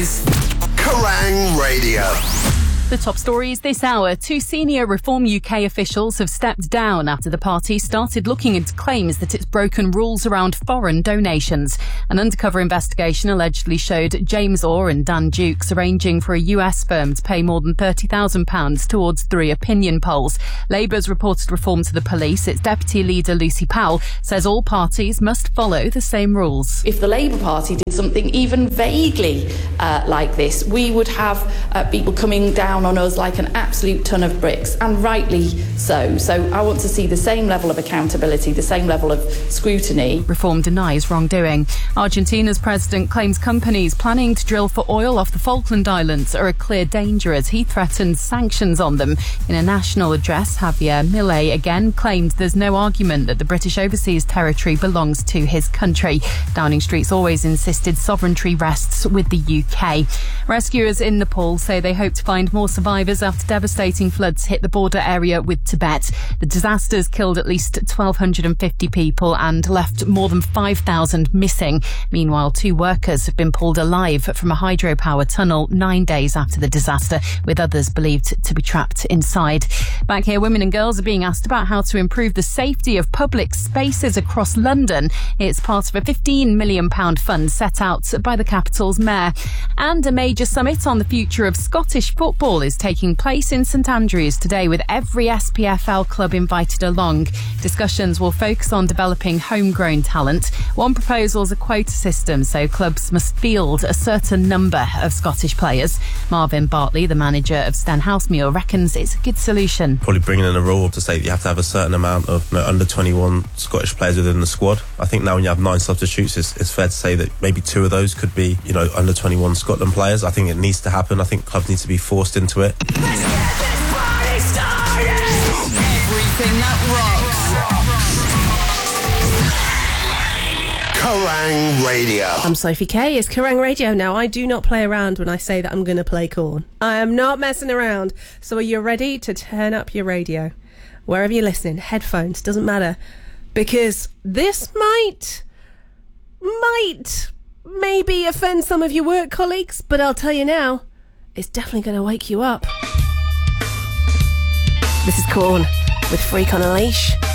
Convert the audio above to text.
is Kerrang Radio. The top stories this hour. 2 senior Reform UK officials have stepped down after the party started looking into claims that it's broken rules around foreign donations. An undercover investigation allegedly showed James Orr and Dan Dukes arranging for a US firm to pay more than £30,000 towards 3 opinion polls. Labour's reported reform to the police. Its deputy leader Lucy Powell says all parties must follow the same rules. If the Labour Party did something even vaguely like this, we would have people coming down on us like an absolute ton of bricks, and rightly so. So I want to see the same level of accountability, the same level of scrutiny. Reform denies wrongdoing. Argentina's president claims companies planning to drill for oil off the Falkland Islands are a clear danger as he threatens sanctions on them. In a national address, Javier Milei again claimed there's no argument that the British overseas territory belongs to his country. Downing Street's always insisted sovereignty rests with the UK. Rescuers in Nepal say they hope to find more survivors after devastating floods hit the border area with Tibet. The disasters killed at least 1,250 people and left more than 5,000 missing. Meanwhile, 2 workers have been pulled alive from a hydropower tunnel 9 days after the disaster, with others believed to be trapped inside. Back here, women and girls are being asked about how to improve the safety of public spaces across London. It's part of a £15 million fund set out by the capital's mayor. And a major summit on the future of Scottish football is taking place in St Andrews today, with every SPFL club invited along. Discussions will focus on developing homegrown talent. One proposal is a quota system, so clubs must field a certain number of Scottish players. Marvin Bartley, the manager of Stenhousemuir, reckons it's a good solution. Probably bringing in a rule to say that you have to have a certain amount of under 21 Scottish players within the squad. I think now when you have 9 substitutes, it's fair to say that maybe 2 of those could be, under 21 Scotland players. I think it needs to happen. I think clubs need to be forced into it. Let's get this party started! Everything that rocks. Kerrang Radio. I'm Sophie Kay. It's Kerrang Radio. Now, I do not play around when I say that I'm going to play Korn. I am not messing around. So are you ready to turn up your radio? Wherever you're listening, headphones, doesn't matter. Because this might maybe offend some of your work colleagues, but I'll tell you now, it's definitely going to wake you up. This is Korn with Freak on a Leash.